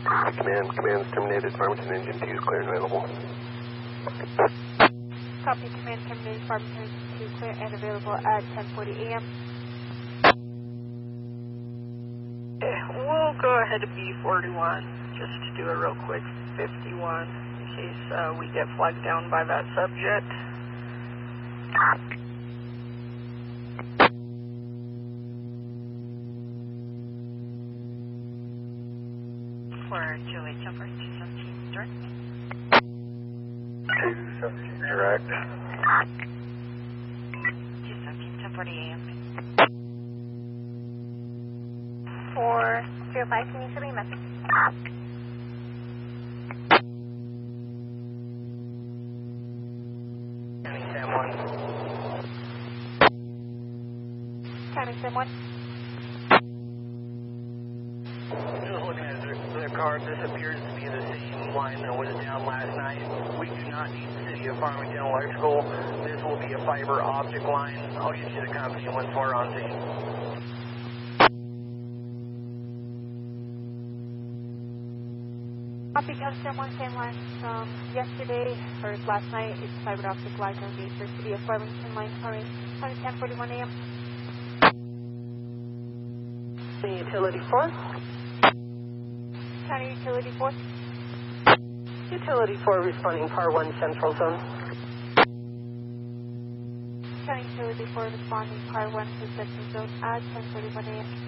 Command's terminated. Farmington engine 2 is clear and available. Copy, command terminated. Farmington engine 2 clear and available at 10:40 a.m. We'll go ahead to B41 just to do a real quick 51 in case we get flagged down by that subject. For 208 jumper, 217 direct. 217 direct. 217, 10:40 a.m. 405, can you send me a message? County Sam 1. County Sim 1. Just looking at the card, this appears to be the same line that was down last night. We do not need the City of Farmington Electrical. This will be a fiber optic line. I'll get you the company once we're on scene. Copy, County Sim 1, same line from yesterday, or last night. It's fiber optic line only for City of Farmington line, sorry. 10:41 a.m. Utility 4. County Utility 4. Utility 4 responding Par 1 Central Zone. County Utility 4 responding Par 1 to Central Zone at 10:41 a.m.